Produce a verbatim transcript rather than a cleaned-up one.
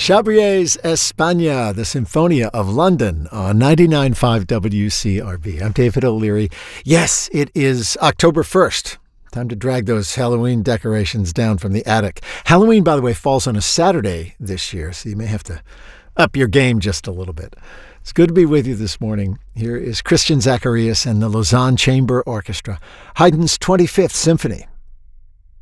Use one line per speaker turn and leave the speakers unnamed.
Chabrier's España, the Sinfonia of London on ninety-nine point five W C R B. I'm David O'Leary. Yes, it is October first. Time to drag those Halloween decorations down from the attic. Halloween, by the way, falls on a Saturday this year, so you may have to up your game just a little bit. It's good to be with you this morning. Here is Christian Zacharias and the Lausanne Chamber Orchestra, Haydn's twenty-fifth Symphony.